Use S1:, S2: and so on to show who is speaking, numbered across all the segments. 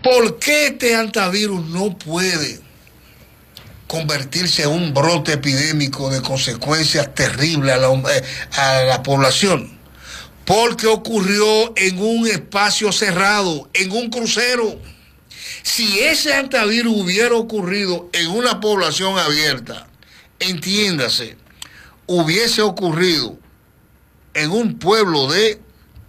S1: ¿Por qué este antivirus no puede convertirse en un brote epidémico de consecuencias terribles a la población? Porque ocurrió en un espacio cerrado, en un crucero. Si ese antivirus hubiera ocurrido en una población abierta, entiéndase, hubiese ocurrido en un pueblo de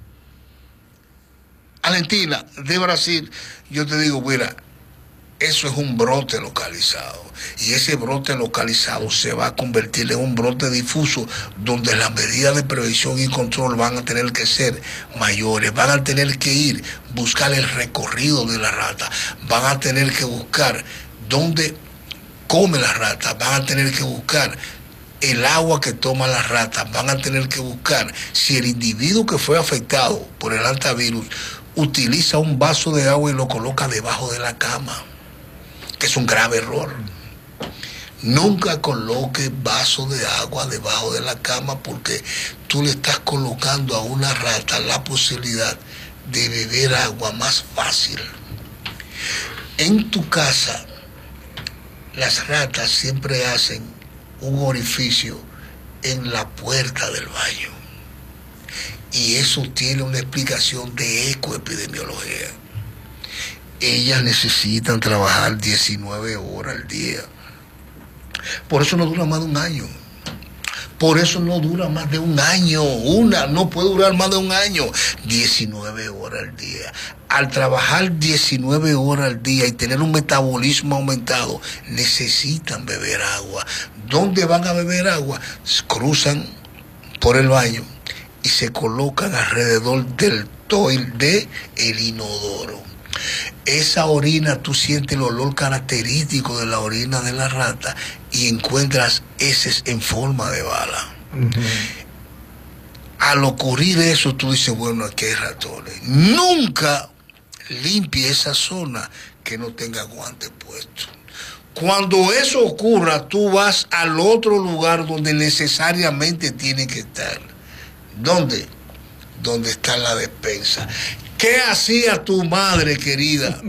S1: Argentina, de Brasil, yo te digo, mira, eso es un brote localizado. Y ese brote localizado se va a convertir en un brote difuso donde las medidas de prevención y control van a tener que ser mayores, van a tener que ir, buscar el recorrido de la rata, van a tener que buscar dónde come la rata, van a tener que buscar el agua que toma la rata, van a tener que buscar si el individuo que fue afectado por el antivirus utiliza un vaso de agua y lo coloca debajo de la cama, que es un grave error. Nunca coloque vaso de agua debajo de la cama porque tú le estás colocando a una rata la posibilidad de beber agua más fácil. En tu casa, las ratas siempre hacen un orificio en la puerta del baño. Y eso tiene una explicación de ecoepidemiología. Ellas necesitan trabajar 19 horas al día. Por eso no dura más de un año. Por eso no dura más de un año. Una no puede durar más de un año. 19 horas al día. Al trabajar 19 horas al día y tener un metabolismo aumentado, necesitan beber agua. ¿Dónde van a beber agua? Cruzan por el baño y se colocan alrededor del toil de el inodoro. Esa orina, tú sientes el olor característico de la orina de la rata y encuentras heces en forma de bala. Al ocurrir eso, tú dices, bueno, aquí hay ratones. Nunca limpie esa zona que no tenga guantes puestos. Cuando eso ocurra, tú vas al otro lugar donde necesariamente tiene que estar. ¿Dónde? Donde está la despensa. ¿Qué hacía tu madre querida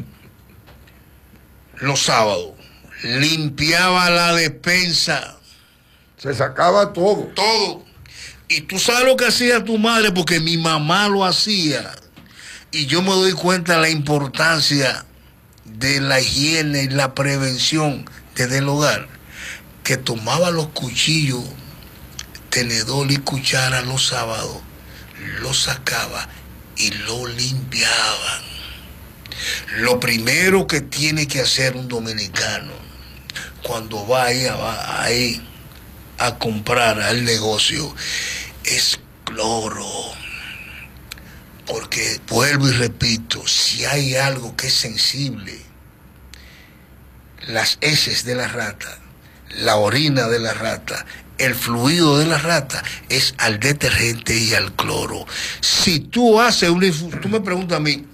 S1: los sábados? Limpiaba la despensa.
S2: Se sacaba todo.
S1: Todo. Y tú sabes lo que hacía tu madre porque mi mamá lo hacía. Y yo me doy cuenta de la importancia de la higiene y la prevención desde el hogar. Que tomaba los cuchillos, tenedor y cuchara los sábados, los sacaba y lo limpiaban. Lo primero que tiene que hacer un dominicano cuando vaya ahí a comprar al negocio es cloro. Porque, vuelvo y repito, si hay algo que es sensible, las heces de la rata, la orina de la rata, el fluido de la rata, es al detergente y al cloro. Si tú haces tú me preguntas a mí,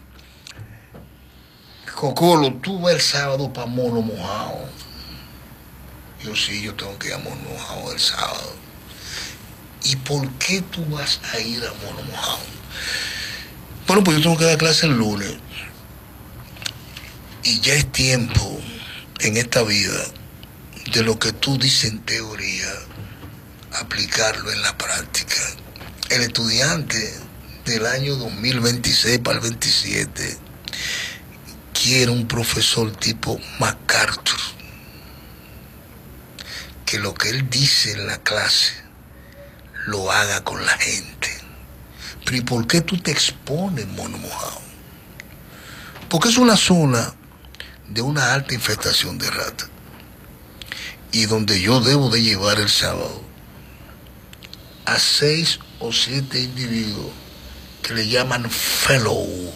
S1: Cocolo, ¿tú vas el sábado para Mono Mojado? Yo sí, yo tengo que ir a Mono Mojado el sábado. ¿Y por qué tú vas a ir a Mono Mojado? Bueno, pues yo tengo que dar clase el lunes. Y ya es tiempo en esta vida de lo que tú dices en teoría, aplicarlo en la práctica. El estudiante del año 2026 para el 27 quiere un profesor tipo MacArthur, que lo que él dice en la clase lo haga con la gente. Pero ¿y por qué tú te expones, Mono Mojado? Porque es una zona de una alta infestación de ratas y donde yo debo de llevar el sábado a 6 o 7 individuos que le llaman fellow.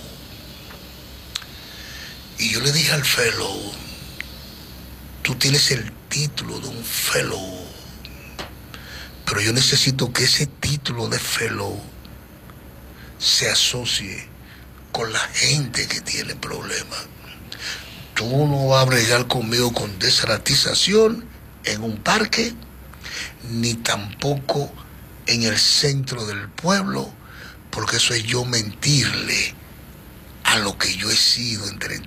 S1: Y yo le dije al fellow, tú tienes el título de un fellow, pero yo necesito que ese título de fellow se asocie con la gente que tiene problemas. Tú no vas a bregar conmigo con desratización en un parque, ni tampoco en el centro del pueblo, porque eso es yo mentirle a lo que yo he sido entre